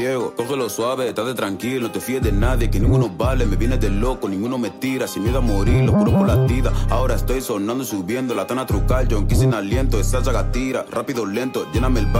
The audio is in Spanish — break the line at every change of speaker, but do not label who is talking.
Diego. Cógelo suave, estate tranquilo, no te fíes de nadie, que ninguno vale, me vienes de loco, ninguno me tira, sin miedo a morir, lo juro por la tida. Ahora estoy sonando y subiendo, la tana trucal, John sin aliento, esa saga tira, rápido, lento, lléname el